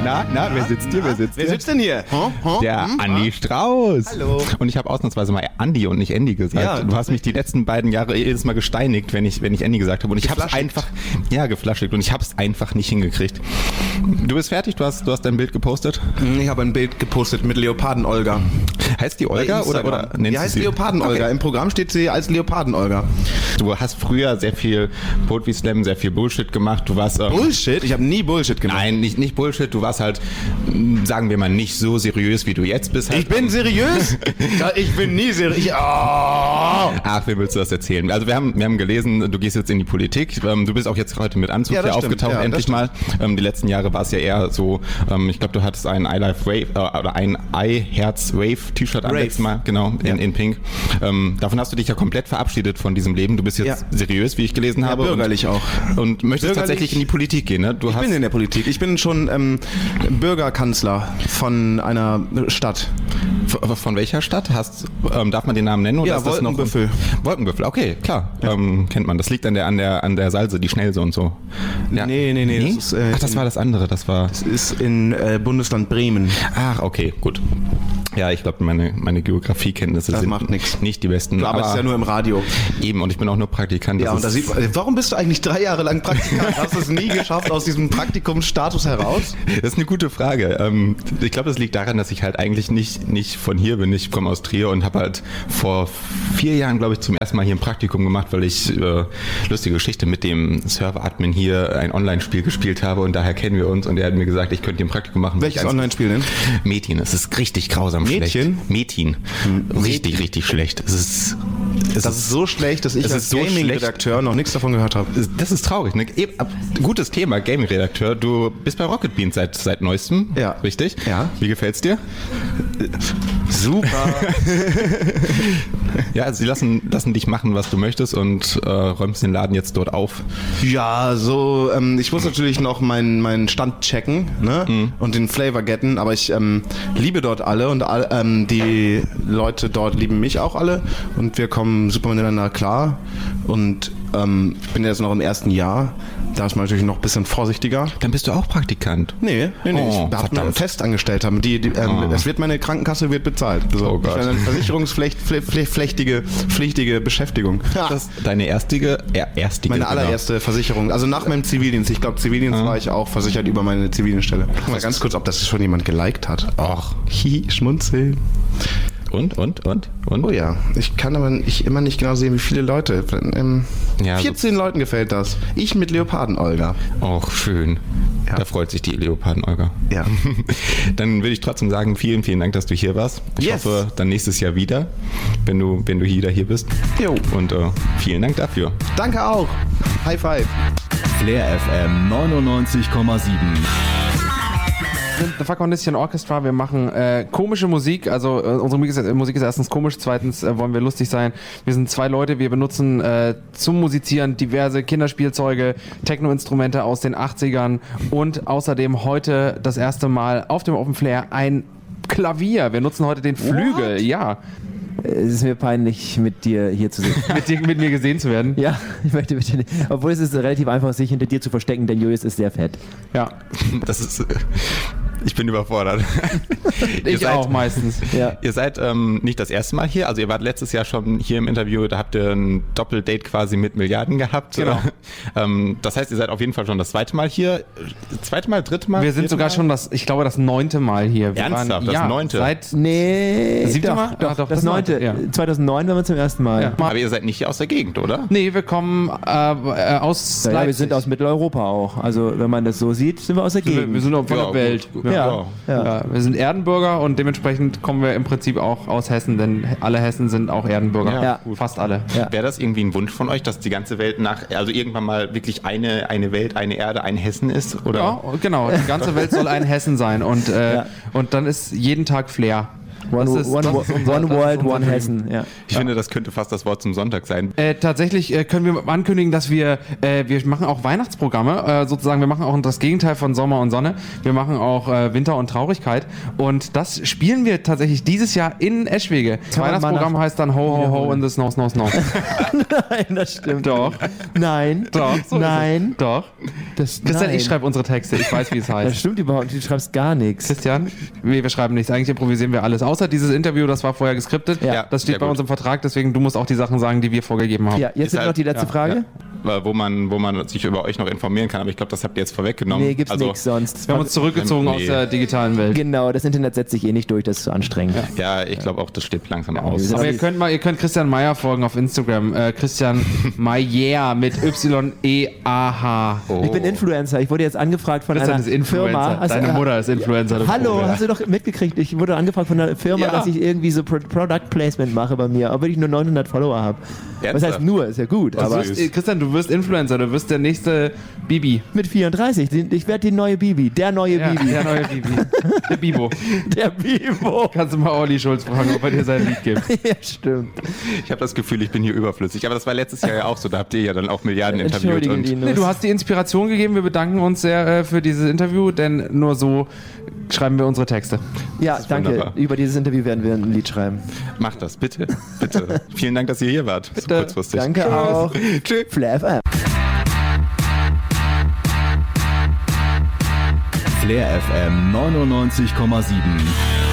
Na, wer sitzt hier? Wer sitzt denn hier? Der Andi Strauß. Hallo. Und ich habe ausnahmsweise mal Andi und nicht Andy gesagt. Ja, du hast mich die letzten beiden Jahre jedes Mal gesteinigt, wenn ich Andy gesagt habe. Und ich habe es einfach, geflaschigt. Und ich habe es einfach nicht hingekriegt. Du bist fertig? Du hast dein Bild gepostet? Ich habe ein Bild gepostet mit Leoparden-Olga. Heißt die Olga oder nennst die du heißt sie? Leoparden-Olga. Okay. Im Programm steht sie als Leoparden-Olga. Du hast früher sehr viel Poetry Slam, sehr viel Bullshit gemacht. Du warst Bullshit? Ich habe nie Bullshit gemacht. Nein, nicht Bullshit. Du warst halt, sagen wir mal, nicht so seriös, wie du jetzt bist. Halt. Ich bin seriös? Ja, ich bin nie seriös. Ach, wie willst du das erzählen? Also wir haben gelesen, du gehst jetzt in die Politik. Du bist auch jetzt heute mit Anzug hier aufgetaucht, endlich mal. Die letzten Jahre war es ja eher so, ich glaube, du hattest ein I Life Wave oder ein I Herz Wave T-Shirt am letzten Mal, genau, in Pink. Davon hast du dich ja komplett verabschiedet von diesem Leben. Du bist jetzt seriös, wie ich gelesen habe. Bürgerlich auch. Und möchtest tatsächlich in die Politik gehen, ne? Ich bin in der Politik. Ich bin schon Bürgerkanzler von einer Stadt. Von welcher Stadt? Darf man den Namen nennen? Oder ja, ist das Wolkenbüffel. Wolkenbüffel, okay, klar. Ja. Kennt man. Das liegt an der Salse, die Schnellse und so. Ja. Nee. Das ist, das war das andere. Das ist in Bundesland Bremen. Ach, okay, gut. Ja, ich glaube, meine Geografiekenntnisse sind nicht die besten. Du arbeitest ja nur im Radio. Eben, und ich bin auch nur Praktikant. Ja, warum bist du eigentlich 3 Jahre lang Praktikant? Hast du es nie geschafft aus diesem Praktikumsstatus heraus? Das ist eine gute Frage. Ich glaube, das liegt daran, dass ich halt eigentlich nicht von hier bin. Ich komme aus Trier und habe halt vor 4 Jahren, glaube ich, zum ersten Mal hier ein Praktikum gemacht, weil ich lustige Geschichte mit dem Server-Admin hier ein Online-Spiel gespielt habe und daher kennen wir uns und er hat mir gesagt, ich könnte hier ein Praktikum machen. Welches Online-Spiel denn? Metin. Es ist richtig grausam Mädchen? schlecht. Metin. Richtig schlecht. Das ist so schlecht, dass ich als Gaming-Redakteur noch nichts davon gehört habe. Das ist traurig. Ne? Gutes Thema, Gaming-Redakteur. Du bist bei Rocket Beans seit neuestem. Ja. Richtig? Ja. Wie gefällt's dir? Super. Ja, also sie lassen dich machen, was du möchtest und räumst den Laden jetzt dort auf. Ja, so, ich muss natürlich noch meinen Stand checken, ne? Und den Flavor getten, aber ich liebe dort alle und die Leute dort lieben mich auch alle und wir kommen super miteinander klar und ich bin jetzt noch im ersten Jahr, da ist man natürlich noch ein bisschen vorsichtiger. Dann bist du auch Praktikant? Nee, ich habe einen Festangestellter. Meine Krankenkasse wird bezahlt. So. Oh Gott. Eine versicherungspflichtige Beschäftigung. Das ist deine erstige? Meine allererste Versicherung. Also nach meinem Zivildienst. Ich glaube, Zivildienst war ich auch versichert über meine Zivildienststelle. Mal ganz kurz, ob das schon jemand geliked hat. Ach. Schmunzel. Und? Oh ja, ich kann aber immer nicht genau sehen, wie viele Leute. 14 Leuten gefällt das. Ich mit Leoparden-Olga. Och, schön. Ja. Da freut sich die Leoparden-Olga. Ja. Dann würde ich trotzdem sagen, vielen, vielen Dank, dass du hier warst. Ich hoffe, dann nächstes Jahr wieder, wenn du wieder hier bist. Jo. Und vielen Dank dafür. Danke auch. High five. Flair FM 99,7. Wir sind The Fuck Condition Orchestra, wir machen komische Musik, also unsere Musik ist erstens komisch, zweitens wollen wir lustig sein. Wir sind 2 Leute, wir benutzen zum Musizieren diverse Kinderspielzeuge, Techno-Instrumente aus den 80ern und außerdem heute das erste Mal auf dem Open Flair ein Klavier. Wir nutzen heute den Flügel, ja. Es ist mir peinlich, mit dir hier zu sehen. mit mir gesehen zu werden? Ja, ich möchte bitte nicht. Obwohl es ist relativ einfach, sich hinter dir zu verstecken, denn Julius ist sehr fett. Ja. Ich bin überfordert. Ich auch meistens. Ja. Ihr seid nicht das erste Mal hier, also ihr wart letztes Jahr schon hier im Interview, da habt ihr ein Doppeldate quasi mit Milliarden gehabt. Genau. Das heißt, ihr seid auf jeden Fall schon das 2. Mal hier. 2. Mal, 3. Mal? Wir sind sogar schon das 9. Mal hier. Ernsthaft? Das 9.? Seit 7. Mal? Doch, das 9. Ja. 2009 waren wir zum ersten Mal. Ja. Aber ihr seid nicht hier aus der Gegend, oder? Nee, wir kommen aus Leipzig. Wir sind aus Mitteleuropa auch. Also wenn man das so sieht, sind wir aus der Gegend. Wir sind auch von der Welt. Ja. Wir sind Erdenbürger und dementsprechend kommen wir im Prinzip auch aus Hessen, denn alle Hessen sind auch Erdenbürger. Ja. Fast alle. Ja. Wäre das irgendwie ein Wunsch von euch, dass die ganze Welt also irgendwann mal wirklich eine Welt, eine Erde, ein Hessen ist? Oder? Ja, genau. Die ganze Welt soll ein Hessen sein und dann ist jeden Tag Flair. One World, One Hessen. Ja. Ich finde, das könnte fast das Wort zum Sonntag sein. Tatsächlich können wir ankündigen, dass wir machen auch Weihnachtsprogramme, sozusagen. Wir machen auch das Gegenteil von Sommer und Sonne. Wir machen auch Winter und Traurigkeit. Und das spielen wir tatsächlich dieses Jahr in Eschwege. Das Weihnachtsprogramm heißt dann Ho, Ho, Ho in the Snow, Snow, Snow. Nein, das stimmt. Doch. Nein. Doch. So nein. Doch. Christian, ich schreibe unsere Texte. Ich weiß, wie es heißt. Das stimmt überhaupt nicht. Du schreibst gar nichts. Christian? Wir schreiben nichts. Eigentlich improvisieren wir alles. Außer dieses Interview, das war vorher geskriptet. Ja. Das steht bei uns im Vertrag. Deswegen, du musst auch die Sachen sagen, die wir vorgegeben haben. Ja, jetzt ist noch die letzte Frage. Ja. Wo man sich über euch noch informieren kann. Aber ich glaube, das habt ihr jetzt vorweggenommen. Nee, gibt's nichts sonst. Wir haben uns zurückgezogen aus der digitalen Welt. Genau, das Internet setzt sich nicht durch. Das ist zu anstrengend. Ja, ich glaube auch, das steht langsam aus. Aber ihr könnt Christian Meyer folgen auf Instagram. Christian Meyer mit Y-E-A-H. Oh. Ich bin Influencer. Ich wurde jetzt angefragt von einer Firma. Deine Mutter ist Influencer. Hallo, hast du doch mitgekriegt? Ich wurde angefragt von einer Firma, dass ich irgendwie so Product Placement mache bei mir, obwohl ich nur 900 Follower habe. Was heißt nur? Ist ja gut. Aber Christian, du wirst Influencer. Du wirst der nächste Bibi. Mit 34. Ich werde die neue Bibi. Der neue Bibi. Der neue Bibi. Der Bibo. Der Bibo. Kannst du mal Olli Schulz fragen, ob er dir sein Lied gibt. Ja, stimmt. Ich habe das Gefühl, ich bin hier überflüssig. Aber das war letztes Jahr ja auch so. Da habt ihr ja dann auch Milliarden interviewt. Du hast die Inspiration gegeben. Wir bedanken uns sehr für dieses Interview, denn nur so schreiben wir unsere Texte. Ja, danke. Wunderbar. Über dieses Interview werden wir ein Lied schreiben. Macht das, bitte. Bitte. Vielen Dank, dass ihr hier wart. Bitte. So kurzfristig. Danke auch. Tschüss. Flair FM. Flair FM 99,7.